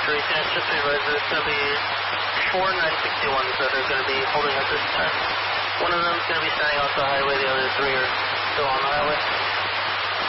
racing. It's just realized there's going to be 4 961s that are going to be holding up this time. One of them is going to be standing off the highway, the other 3 are still on the highway.